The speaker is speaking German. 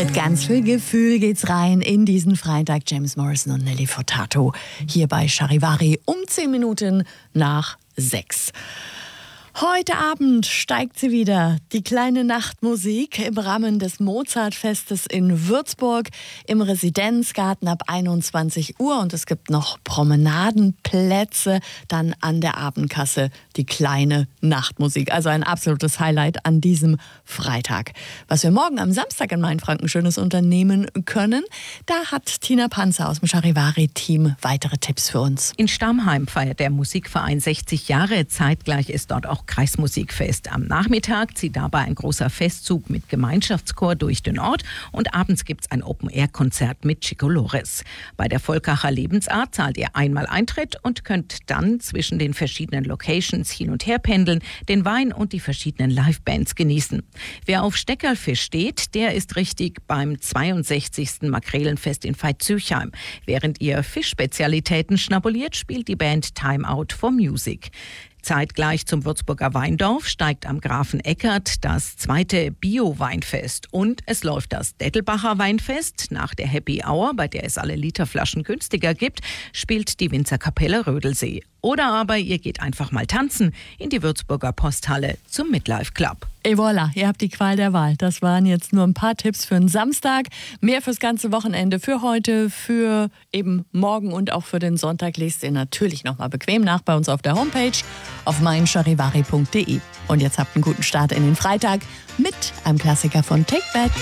Mit ganz viel Gefühl geht's rein in diesen Freitag. James Morrison und Nelly Furtado hier bei Charivari um 10 Minuten nach 6. Heute Abend steigt sie wieder, die kleine Nachtmusik im Rahmen des Mozartfestes in Würzburg im Residenzgarten ab 21 Uhr. Und es gibt noch Promenadenplätze dann an der Abendkasse, die kleine Nachtmusik. Also ein absolutes Highlight an diesem Freitag. Was wir morgen am Samstag in Mainfranken Schönes unternehmen können, da hat Tina Panzer aus dem Charivari-Team weitere Tipps für uns. In Stammheim feiert der Musikverein 60 Jahre. Zeitgleich ist dort auch Kreismusikfest. Am Nachmittag zieht dabei ein großer Festzug mit Gemeinschaftschor durch den Ort und abends gibt es ein Open-Air-Konzert mit Chico Lores. Bei der Volkacher Lebensart zahlt ihr einmal Eintritt und könnt dann zwischen den verschiedenen Locations hin und her pendeln, den Wein und die verschiedenen Livebands genießen. Wer auf Steckerlfisch steht, der ist richtig beim 62. Makrelenfest in Veitshöchheim. Während ihr Fischspezialitäten schnabuliert, spielt die Band Time Out for Music. Zeitgleich zum Würzburger Weindorf steigt am Grafen Eckert das 2. Bio-Weinfest. Und es läuft das Dettelbacher Weinfest. Nach der Happy Hour, bei der es alle Literflaschen günstiger gibt, spielt die Winzerkapelle Rödelsee. Oder aber ihr geht einfach mal tanzen in die Würzburger Posthalle zum Midlife Club. Et voilà, ihr habt die Qual der Wahl. Das waren jetzt nur ein paar Tipps für den Samstag. Mehr fürs ganze Wochenende, für heute, für eben morgen und auch für den Sonntag lest ihr natürlich nochmal bequem nach bei uns auf der Homepage auf meincharivari.de. Und jetzt habt einen guten Start in den Freitag mit einem Klassiker von Take That.